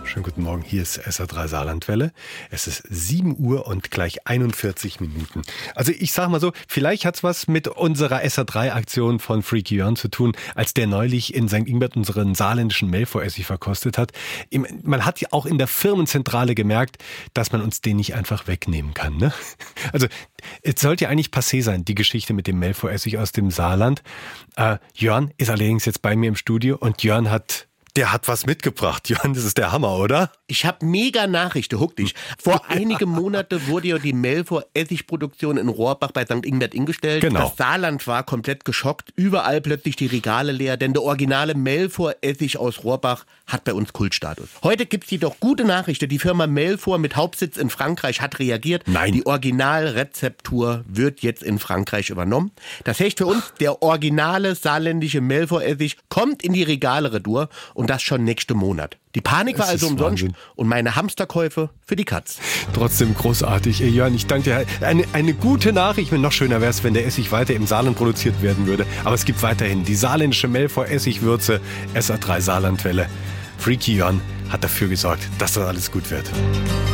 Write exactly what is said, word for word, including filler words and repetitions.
Schönen guten Morgen, hier ist S R drei Saarlandwelle. Es ist sieben Uhr und gleich einundvierzig Minuten. Also ich sag mal so, vielleicht hat's was mit unserer S R drei Aktion von Freaky Jörn zu tun, als der neulich in Sankt Ingbert unseren saarländischen Mehlvoressig verkostet hat. Man hat ja auch in der Firmenzentrale gemerkt, dass man uns den nicht einfach wegnehmen kann, ne? Also es sollte ja eigentlich passé sein, die Geschichte mit dem Mehlvoressig aus dem Saarland. Äh, Jörn ist allerdings jetzt bei mir im Studio und Jörn hat... Der hat was mitgebracht, Jörn, das ist der Hammer, oder? Ich habe mega Nachrichten, huck dich. Vor einigen Monaten wurde ja die Mehlvoressig-Produktion in Rohrbach bei Sankt Ingbert eingestellt. Genau. Das Saarland war komplett geschockt. Überall plötzlich die Regale leer, denn der originale Mehlvoressig aus Rohrbach hat bei uns Kultstatus. Heute gibt's jedoch gute Nachrichten. Die Firma Mehlvor mit Hauptsitz in Frankreich hat reagiert. Nein. Die Originalrezeptur wird jetzt in Frankreich übernommen. Das heißt für uns, der originale saarländische Mehlvoressig kommt in die Regale retour. Und das schon nächsten Monat. Die Panik war also umsonst Wahnsinn. Und meine Hamsterkäufe für die Katz. Trotzdem großartig. Ey, Jörn, ich danke dir. Eine, eine gute Nachricht. Noch schöner wäre es, wenn der Essig weiter im Saarland produziert werden würde. Aber es gibt weiterhin die saarländische Mehlvor-Essigwürze. S R drei Saarlandwelle. Freaky Jörn hat dafür gesorgt, dass das alles gut wird.